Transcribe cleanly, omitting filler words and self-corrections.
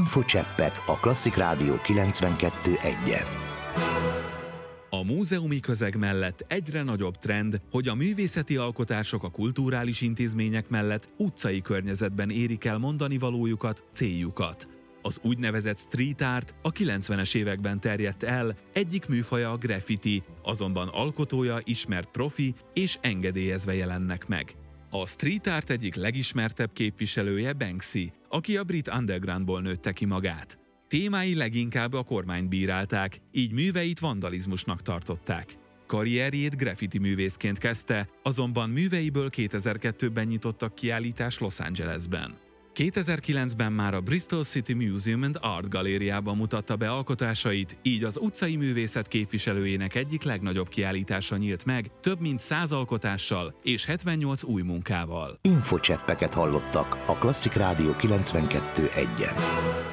Infocseppek a Klasszik Rádió 92.1-en. A múzeumi közeg mellett egyre nagyobb trend, hogy a művészeti alkotások a kulturális intézmények mellett utcai környezetben érik el mondani valójukat, céljukat. Az úgynevezett street art a 90-es években terjedt el, egyik műfaja a graffiti, azonban alkotója ismert profi és engedélyezve jelennek meg. A street art egyik legismertebb képviselője Banksy, aki a brit undergroundból nőtte ki magát. Témái leginkább a kormányt bírálták, így műveit vandalizmusnak tartották. Karrierjét graffiti művészként kezdte, azonban műveiből 2002-ben nyitottak kiállítást Los Angelesben. 2009-ben már a Bristol City Museum and Art galériában mutatta be alkotásait, így az utcai művészet képviselőjének egyik legnagyobb kiállítása nyílt meg, több mint 100 alkotással és 78 új munkával. Infocseppeket hallottak a Klasszik Rádió 92.1-en.